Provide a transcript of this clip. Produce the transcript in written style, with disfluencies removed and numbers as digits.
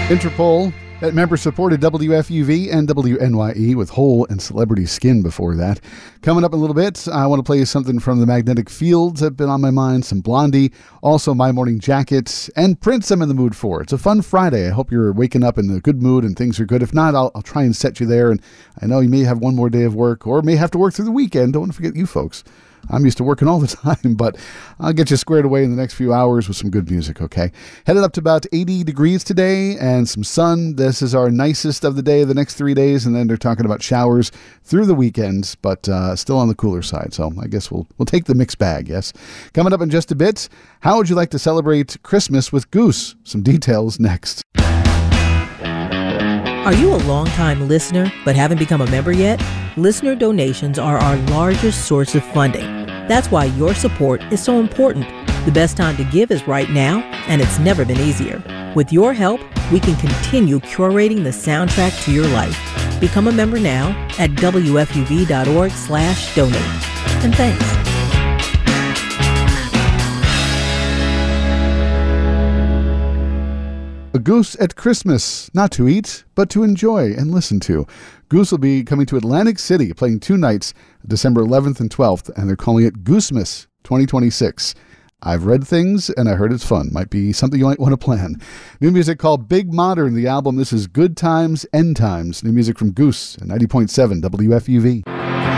Interpol, that member-supported WFUV and WNYE with Hole and Celebrity Skin before that. Coming up in a little bit, I want to play you something from the Magnetic Fields that have been on my mind, some Blondie, also My Morning Jacket, and Prince I'm in the mood for. It's a fun Friday. I hope you're waking up in a good mood and things are good. If not, I'll try and set you there. And I know you may have one more day of work or may have to work through the weekend. Don't forget you folks. I'm used to working all the time, but I'll get you squared away in the next few hours with some good music, okay? Headed up to about 80 degrees today and some sun. This is our nicest of the day, the next 3 days, and then they're talking about showers through the weekends, but still on the cooler side, so I guess we'll take the mixed bag, yes? Coming up in just a bit, how would you like to celebrate Christmas with Goose? Some details next. Are you a longtime listener but haven't become a member yet? Listener donations are our largest source of funding. That's why your support is so important. The best time to give is right now, and it's never been easier. With your help, we can continue curating the soundtrack to your life. Become a member now at wfuv.org/donate. And thanks. A Goose at Christmas, not to eat, but to enjoy and listen to. Goose will be coming to Atlantic City, playing 2 nights, December 11th and 12th, and they're calling it Goosemas 2026. I've read things, and I heard it's fun. Might be something you might want to plan. New music called Big Modern, the album. This is Good Times, End Times. New music from Goose at 90.7 WFUV.